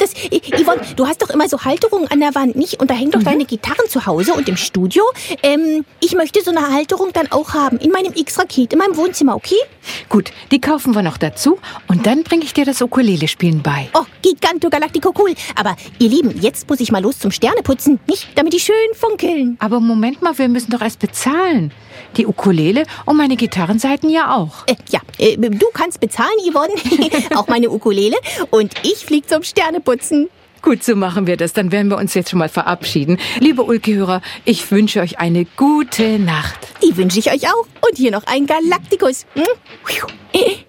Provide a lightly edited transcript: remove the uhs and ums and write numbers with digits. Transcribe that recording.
Yvonne, du hast doch immer so Halterungen an der Wand, nicht? Und da hängen doch deine Gitarren zu Hause und im Studio. Ich möchte so eine Halterung dann auch haben, in meinem X-Raket, in meinem Wohnzimmer, okay? Gut, die kaufen wir noch dazu und dann bringe ich dir das Ukulele-Spielen bei. Oh, Giganto Galactico, cool. Aber ihr Lieben, jetzt muss ich mal los zum Sterneputzen, nicht? Damit die schön funkeln. Aber Moment mal, wir müssen doch erst bezahlen. Die Ukulele und meine Gitarrenseiten ja auch. Du kannst bezahlen, Yvonne, auch meine Ukulele. Und ich flieg zum Sterneputzen. Gut, so machen wir das. Dann werden wir uns jetzt schon mal verabschieden. Liebe Ulki-Hörer, ich wünsche euch eine gute Nacht. Die wünsche ich euch auch. Und hier noch ein Galaktikus.